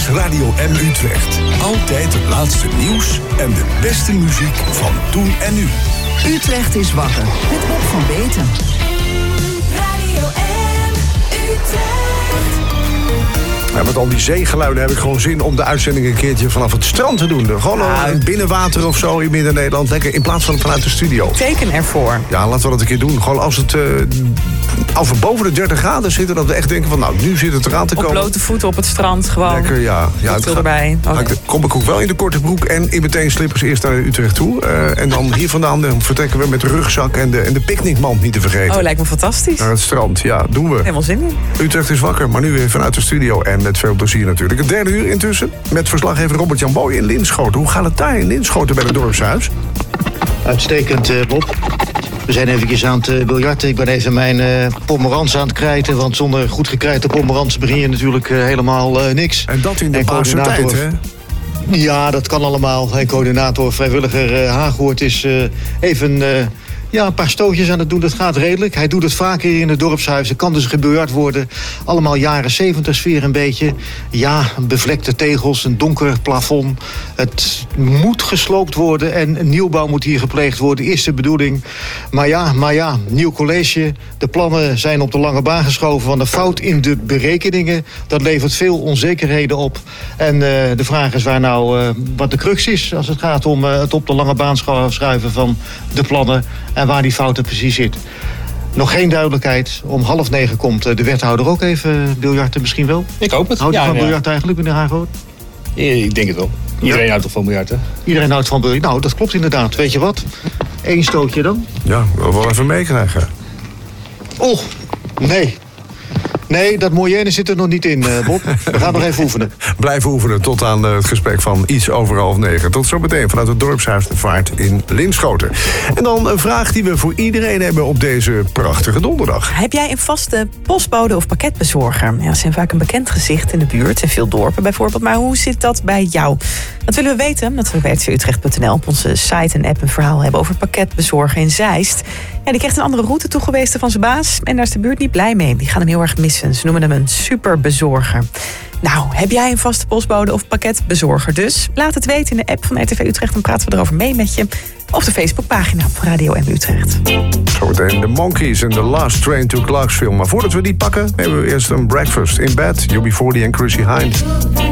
Radio M Utrecht. Altijd het laatste nieuws en de beste muziek van toen en nu. Utrecht is wakker met Bob van Beeten. Radio M Utrecht. Ja, met al die zeegeluiden heb ik gewoon zin om de uitzending een keertje vanaf het strand te doen. Gewoon binnenwater of zo in Midden-Nederland. Lekker in plaats van vanuit de studio. Teken ervoor. Ja, laten we dat een keer doen. Gewoon als we boven de 30 graden zitten, dat we echt denken van nou, nu zit het eraan te komen. Op blote voeten op het strand gewoon. Lekker, ja. Het erbij. Dan kom ik ook wel in de korte broek en in meteen slippers eerst naar Utrecht toe. En dan hier vandaan vertrekken we met de rugzak en de picknickmand niet te vergeten. Oh, lijkt me fantastisch. Naar het strand, ja, doen we. Helemaal zin in. Utrecht is wakker, maar nu weer vanuit de studio en met veel plezier natuurlijk. Het derde uur intussen met verslaggever Robert-Jan Boy in Linschoten. Hoe gaat het daar in Linschoten bij het dorpshuis? Uitstekend, Bob. We zijn eventjes aan het biljarten. Ik ben even mijn pomerans aan het krijten. Want zonder goed gekrijte pomerans begin je natuurlijk helemaal niks. En dat in de paarse tijd, hè? Ja, dat kan allemaal. En coördinator vrijwilliger Haaghoort is even een paar stootjes aan het doen. Dat gaat redelijk. Hij doet het vaker in het dorpshuis. Er kan dus gebiljart worden. Allemaal jaren 70 sfeer een beetje. Ja, bevlekte tegels, een donker plafond. Het moet gesloopt worden en een nieuwbouw moet hier gepleegd worden. Is de bedoeling. Maar ja, nieuw college. De plannen zijn op de lange baan geschoven van de fout in de berekeningen. Dat levert veel onzekerheden op. En de vraag is waar nou wat de crux is als het gaat om het op de lange baan schuiven van de plannen. En waar die fout er precies zit. Nog geen duidelijkheid. Om 8:30 komt de wethouder ook even biljarten misschien wel. Ik hoop het. Houdt u van biljart eigenlijk, meneer Haaghoort? Ik denk het wel. Iedereen houdt toch van biljarten? Iedereen houdt van biljart. Nou, dat klopt inderdaad. Weet je wat? 1 stootje dan. Ja, we wel even meekrijgen. Oh, nee. Nee, dat moyenne zit er nog niet in, Bob. We gaan nog even oefenen. Blijven oefenen tot aan het gesprek van iets over 8:30. Tot zo meteen vanuit het dorpshuis de Vaart in Linschoten. En dan een vraag die we voor iedereen hebben op deze prachtige donderdag. Heb jij een vaste postbode of pakketbezorger? Ja, ze zijn vaak een bekend gezicht in de buurt. En veel dorpen bijvoorbeeld. Maar hoe zit dat bij jou? Dat willen we weten. Dat we bij rtvutrecht.nl op onze site en app een verhaal hebben over pakketbezorger in Zeist. Ja, die krijgt een andere route toegewezen van zijn baas. En daar is de buurt niet blij mee. Die gaan hem heel erg missen. Ze noemen hem een superbezorger. Nou, heb jij een vaste postbode of pakketbezorger dus? Laat het weten in de app van RTV Utrecht. Dan praten we erover mee met je. Of de Facebookpagina van Radio M Utrecht. Zometeen de Monkeys en The Last Train to Clarksville. Maar voordat we die pakken, hebben we eerst een breakfast in bed. UB40 en Chrissy Hynde.